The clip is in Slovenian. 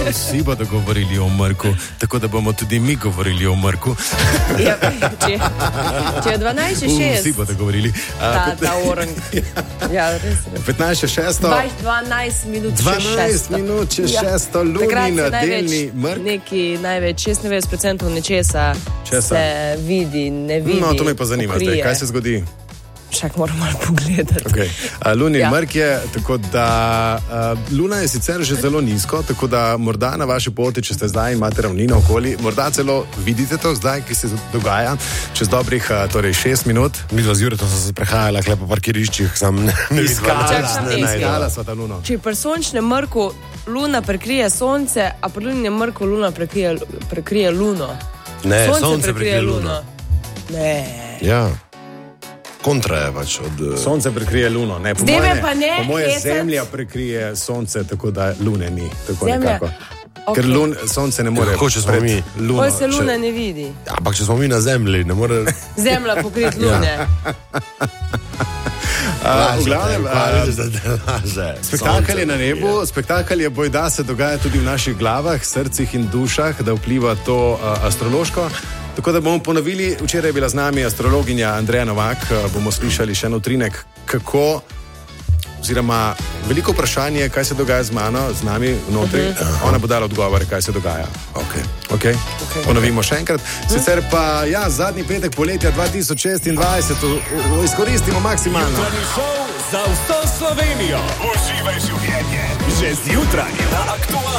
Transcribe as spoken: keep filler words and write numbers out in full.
Vsi bodo govorili o mrku, tako da bomo tudi mi govorili o mrku. Ja, če, če je dvanajst šest. Vsi bodo govorili. Ta, ta orang. Ja, res. petnajst šesto. dvanajst minut še dvanajst šesto. minut še šesto, Lunina delni mrk. Neki največ, šestindevetdeset procentov nečesa Česa? se vidi, ne vidi. No, to me pa zanima pokrije. zdaj, kaj se zgodi? Však moram malo pogledati. Okay. Uh, Lunin Ja. mrk je, tako da uh, Luna je sicer že zelo nizko, tako da morda na vaši poti, če ste zdaj in imate ravnino okoli, morda celo vidite to zdaj, ki se dogaja čez dobrih uh, torej šest minut. Mi dva z Juretom smo se prehajala po parkiriščih, sam ne, ne Iskala, Čakam, ne, iskala. iskala sva ta Luno. Če pri sončnem mrku Luna prekrije sonce, a pri luninem mrku Luna prekrije, prekrije Luno. Ne, sonce, sonce prekrije Luno. Ne. Ja. Kontra je pač od... uh, Sonce prekrije Luno, ne, po Zdaj me moje, pa ne po moje hecati. Zemlja prekrije sonce, tako da Lune ni. Tako Zemlja? nekako. Okej. Ker lun, sonce ne more Kako, če smo pred mi? Luno. Poj se Luna če- ne vidi. Ampak če smo mi na zemlji, ne more... Zemlja pokrit Lune. A, v glavnem, a, laže. spektakel je na nebu, spektakel je bojda se dogaja tudi v naših glavah, srcih in dušah, da vpliva to a, astrološko. Tako da bomo ponovili, včeraj je bila z nami astrologinja Andreja Novak, a, bomo slišali še en utrinek, kako, oziroma veliko vprašanje, kaj se dogaja z mano, z nami vnotri, uh-huh. Ona bo dala odgovore, kaj se dogaja. Okay. Okay? Okay. Ponovimo še enkrat. Sicer pa, ja, zadnji petek poletja dva tisoč šestindvajset v, v, izkoristimo maksimalno. Jutranji šov za vso Slovenijo. Uživaj življenje. Že zjutraj na Aktualnem.